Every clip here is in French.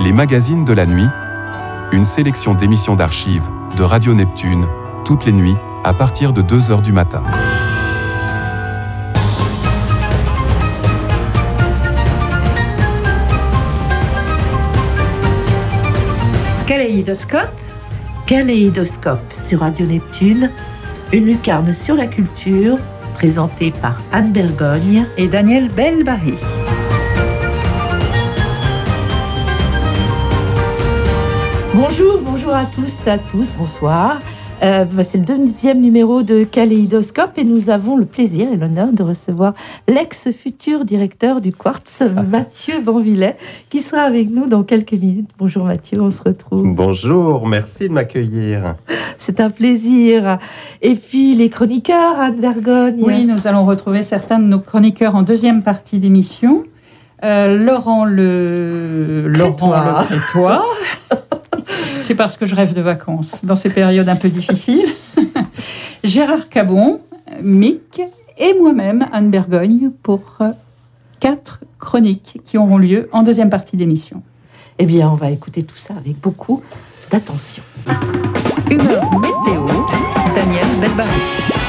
Les magazines de la nuit, une sélection d'émissions d'archives de Radio Neptune, toutes les nuits, à partir de 2h du matin. Kaléidoscope. Kaléidoscope sur Radio Neptune, une lucarne sur la culture, présentée par Anne Bergogne et Daniel Belbari. Bonjour à tous, bonsoir. C'est le deuxième numéro de Kaléidoscope et nous avons le plaisir et l'honneur de recevoir l'ex-futur directeur du Quartz, Mathieu Banvillet, qui sera avec nous dans quelques minutes. Bonjour Mathieu, on se retrouve. Bonjour, merci de m'accueillir. C'est un plaisir. Et puis les chroniqueurs, Anne Bergogne. Oui, nous allons retrouver certains de nos chroniqueurs en deuxième partie d'émission. Laurent Le Crétois. C'est parce que je rêve de vacances dans ces périodes un peu difficiles. Gérard Cabon, Mick et moi-même, Anne Bergogne, pour 4 chroniques qui auront lieu en deuxième partie d'émission. Eh bien, on va écouter tout ça avec beaucoup d'attention. Humeur météo, Daniel Belbari.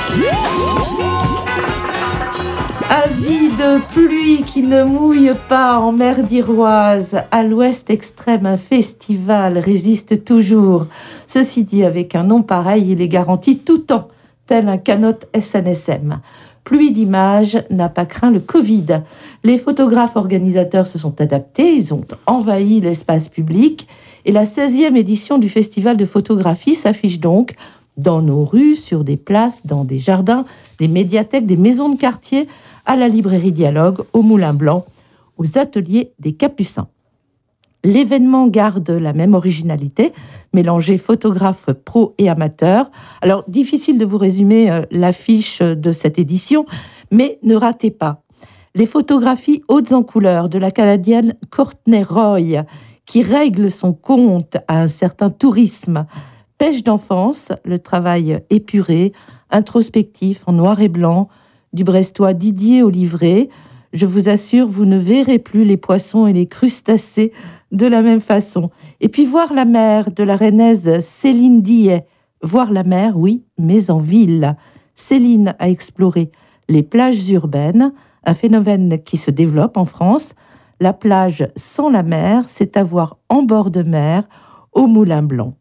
Avis de pluie qui ne mouille pas en mer d'Iroise. À l'ouest extrême, un festival résiste toujours. Ceci dit, avec un nom pareil, il est garanti tout temps, tel un canot SNSM. Pluie d'images n'a pas craint le Covid. Les photographes organisateurs se sont adaptés, ils ont envahi l'espace public et la 16e édition du festival de photographie s'affiche donc dans nos rues, sur des places, dans des jardins, des médiathèques, des maisons de quartier, à la librairie Dialogue, au Moulin Blanc, aux ateliers des Capucins. L'événement garde la même originalité, mélanger photographes pros et amateurs. Alors, difficile de vous résumer l'affiche de cette édition, mais ne ratez pas les photographies hautes en couleurs de la Canadienne Courtney Roy, qui règle son compte à un certain tourisme. Pêche d'enfance, le travail épuré, introspectif, en noir et blanc, du Brestois Didier Olivret. Je vous assure, vous ne verrez plus les poissons et les crustacés de la même façon. Et puis voir la mer de la Rennaise Céline Dillet. Voir la mer, oui, mais en ville. Céline a exploré les plages urbaines, un phénomène qui se développe en France. La plage sans la mer, c'est à voir en bord de mer, au Moulin Blanc.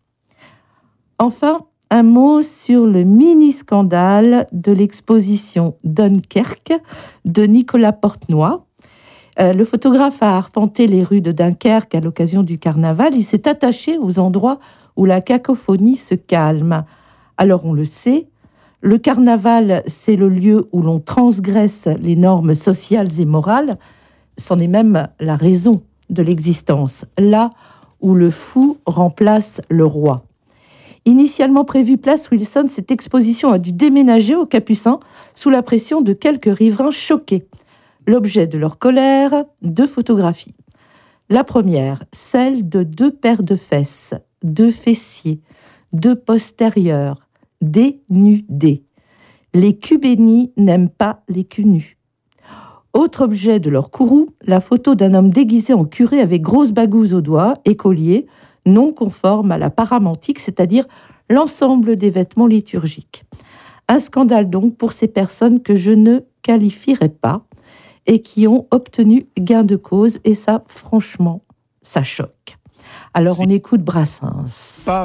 Enfin, un mot sur le mini-scandale de l'exposition Dunkerque de Nicolas Portenoy. Le photographe a arpenté les rues de Dunkerque à l'occasion du carnaval. Il s'est attaché aux endroits où la cacophonie se calme. Alors on le sait, le carnaval, c'est le lieu où l'on transgresse les normes sociales et morales. C'en est même la raison de l'existence, là où le fou remplace le roi. Initialement prévue place Wilson, cette exposition a dû déménager aux Capucins sous la pression de quelques riverains choqués. L'objet de leur colère, 2 photographies. La première, celle de 2 paires de fesses, 2 fessiers, 2 postérieurs, dénudés. Les culs bénis n'aiment pas les culs nus. Autre objet de leur courroux, la photo d'un homme déguisé en curé avec grosse bagouze aux doigts et collier, non conforme à la paramentique, c'est-à-dire l'ensemble des vêtements liturgiques. Un scandale donc pour ces personnes que je ne qualifierai pas et qui ont obtenu gain de cause, et ça, franchement, ça choque. Alors on écoute Brassens.